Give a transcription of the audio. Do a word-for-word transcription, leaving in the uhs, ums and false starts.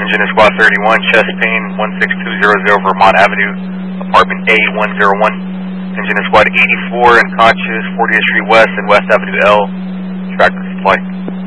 Engine is Squad thirty-one, chest pain, one six two zero zero Vermont Avenue, apartment A one oh one. Engine is Squad eighty-four, unconscious, fortieth Street West and West Avenue L. Tractor flight.